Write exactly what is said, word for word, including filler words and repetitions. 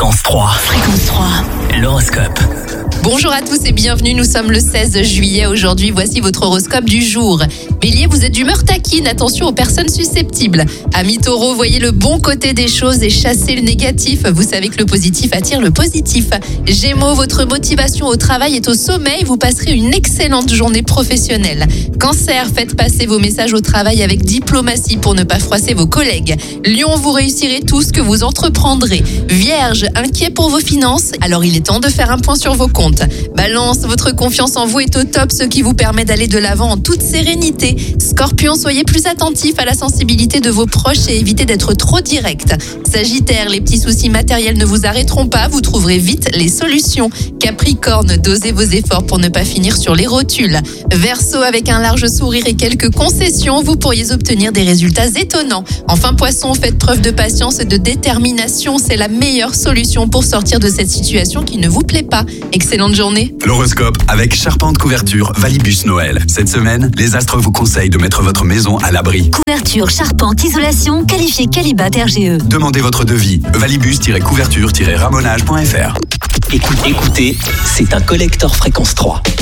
Fréquence trois. Fréquence trois. L'horoscope. Bonjour à tous et bienvenue, nous sommes le seize juillet aujourd'hui, voici votre horoscope du jour. Bélier, vous êtes d'humeur taquine, attention aux personnes susceptibles. Amis Taureau, voyez le bon côté des choses et chassez le négatif, vous savez que le positif attire le positif. Gémeaux, votre motivation au travail est au sommet, vous passerez une excellente journée professionnelle. Cancer, faites passer vos messages au travail avec diplomatie pour ne pas froisser vos collègues. Lion, vous réussirez tout ce que vous entreprendrez. Vierge, inquiet pour vos finances, alors il est temps de faire un point sur vos comptes. Balance, votre confiance en vous est au top, ce qui vous permet d'aller de l'avant en toute sérénité. Scorpion, soyez plus attentif à la sensibilité de vos proches et évitez d'être trop direct. Sagittaire, les petits soucis matériels ne vous arrêteront pas, vous trouverez vite les solutions. Capricorne, dosez vos efforts pour ne pas finir sur les rotules. Verseau, avec un large sourire et quelques concessions, vous pourriez obtenir des résultats étonnants. Enfin Poisson, faites preuve de patience et de détermination, c'est la meilleure solution pour sortir de cette situation qui ne vous plaît pas. Excellente journée. L'horoscope avec Charpente Couverture Valibus Noël. Cette semaine, les astres vous conseillent de mettre votre maison à l'abri. Couverture, charpente, isolation, qualifié Qualibat R G E. Demandez votre devis. valibus-couverture-ramonage point f r. Écoutez, écoutez, c'est un collector Fréquence trois.